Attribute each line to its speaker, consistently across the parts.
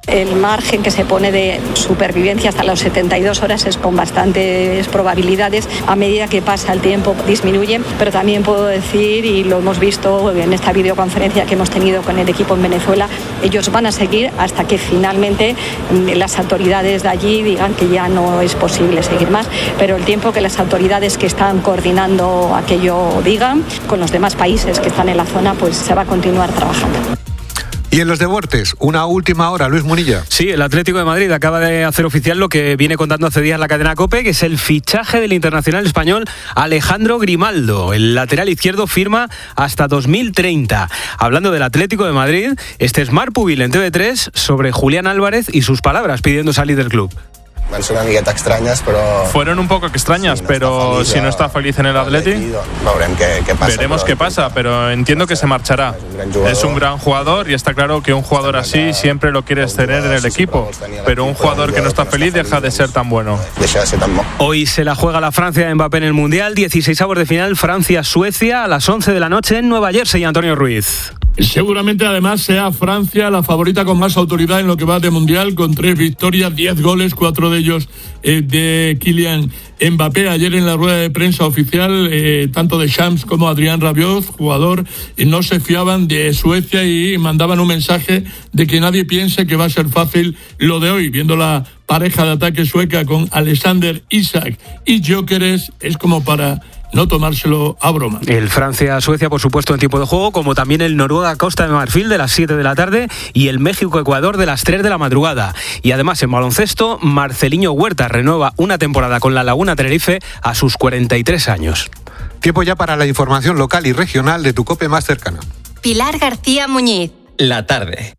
Speaker 1: El margen que se pone de supervivencia hasta las 72 horas es con bastantes probabilidades. A medida que pasa el tiempo disminuye, pero también puedo decir, y lo hemos visto en esta videoconferencia que hemos tenido con el equipo en Venezuela, ellos van a seguir hasta que finalmente las autoridades de allí digan que ya no es posible seguir más, pero el tiempo que las autoridades que están coordinando aquello digan, con los demás países que están en la zona, pues se va a continuar trabajando.
Speaker 2: Y en los deportes, una última hora, Luis Munilla.
Speaker 3: Sí, el Atlético de Madrid acaba de hacer oficial lo que viene contando hace días la cadena COPE, que es el fichaje del internacional español Alejandro Grimaldo. El lateral izquierdo firma hasta 2030. Hablando del Atlético de Madrid, este es Marc Pubil en TV3 sobre Julián Álvarez y sus palabras pidiendo salir del club.
Speaker 4: Van ser una miqueta extrañas, però...
Speaker 5: Fueron un poco extrañas, pero si no está feliz en el Atleti, veremos qué pasa, pero entiendo que se marchará. Es un gran jugador y está claro que un jugador así siempre lo quieres tener en el equipo, pero un jugador que no está feliz deja de ser tan bueno.
Speaker 3: Hoy se la juega la Francia de Mbappé en el Mundial, 16avos de final, Francia-Suecia a las 11 de la noche en Nueva Jersey. Antonio Ruiz.
Speaker 6: Seguramente además sea Francia la favorita con más autoridad en lo que va de Mundial, con 3 victorias, 10 goles, 4 de ellos de Kylian Mbappé. Ayer en la rueda de prensa oficial, tanto Deschamps como Adrien Rabiot, jugador, no se fiaban de Suecia y mandaban un mensaje de que nadie piense que va a ser fácil lo de hoy. Viendo la pareja de ataque sueca con Alexander Isak y Gyökeres, es como para no tomárselo a broma.
Speaker 3: El Francia-Suecia, por supuesto, en tiempo de juego, como también el Noruega-Costa de Marfil de las 7 de la tarde y el México-Ecuador de las 3 de la madrugada. Y además, en baloncesto, Marceliño Huerta renueva una temporada con la Laguna Tenerife a sus 43 años.
Speaker 2: Tiempo ya para la información local y regional de tu COPE más cercana.
Speaker 7: Pilar García Muñiz.
Speaker 8: La tarde.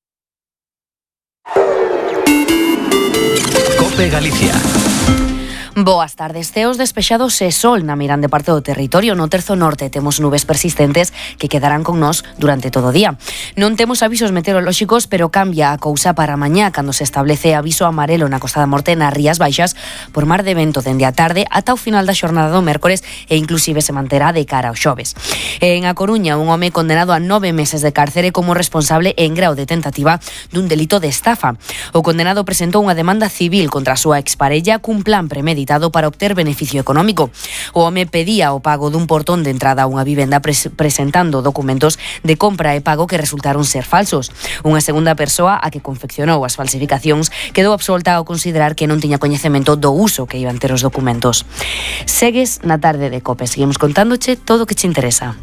Speaker 8: COPE Galicia.
Speaker 9: Boas tardes. Ceos despexados e sol na mirande parte do territorio. No terzo norte temos nubes persistentes que quedarán con nós durante todo o día. Non temos avisos meteorolóxicos, pero cambia a cousa para mañá, cando se establece aviso amarelo na Costa da Morte nas Rías Baixas por mar de vento dende a tarde ata o final da xornada do mércores e inclusive se manterá de cara ao xoves. En A Coruña, un home condenado a 9 meses de cárcere como responsable en grao de tentativa dun delito de estafa. O condenado presentou unha demanda civil contra a súa exparella cun plan premeditado para obter beneficio económico. O home pedía o pago dun portón de entrada a unha vivenda presentando documentos de compra e pago que resultaron ser falsos. Unha segunda persoa a que confeccionou as falsificacións quedou absolta ao considerar que non tiña coñecemento do uso que iban ter os documentos. Segues na tarde de COPE. Seguimos contándoche todo o que te interesa.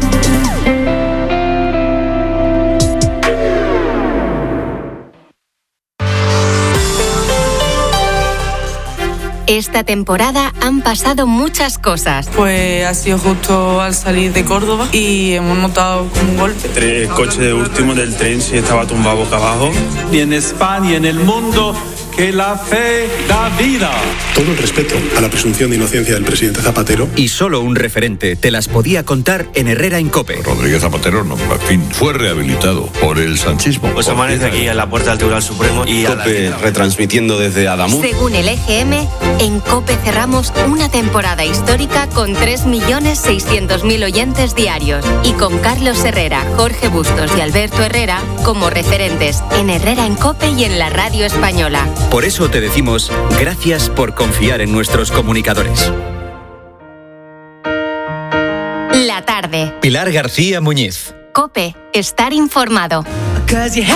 Speaker 7: Esta temporada han pasado muchas cosas.
Speaker 10: Pues ha sido justo al salir de Córdoba y hemos notado como un golpe.
Speaker 11: El coche de último del tren sí estaba tumbado boca abajo.
Speaker 12: Y en España y en el mundo, que la fe da vida.
Speaker 13: Todo el respeto a la presunción de inocencia del presidente Zapatero.
Speaker 8: Y solo un referente te las podía contar en Herrera en COPE.
Speaker 14: Rodríguez Zapatero, no, en fin, fue rehabilitado por el sanchismo.
Speaker 15: Pues amanece aquí en la puerta del Tribunal Supremo y
Speaker 16: COPE retransmitiendo desde Adamuz.
Speaker 7: Según el EGM, en COPE cerramos una temporada histórica con 3.600.000 oyentes diarios y con Carlos Herrera, Jorge Bustos y Alberto Herrera como referentes en Herrera en COPE y en la radio española.
Speaker 8: Por eso te decimos gracias por confiar en nuestros comunicadores.
Speaker 7: La tarde.
Speaker 8: Pilar García Muñiz.
Speaker 7: COPE, estar informado.
Speaker 17: Cause you